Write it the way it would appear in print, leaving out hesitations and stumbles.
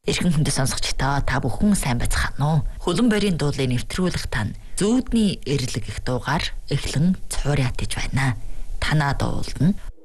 Эрхэм хүндэт сонсогчдоо та бүхэн сайн байцгаана уу? Хөлөн борийн дуулыг нэвтрүүлэх тань зүүдний эрлэг их дуугаар эхлэн цуурья тэж байна. Танаа дуулна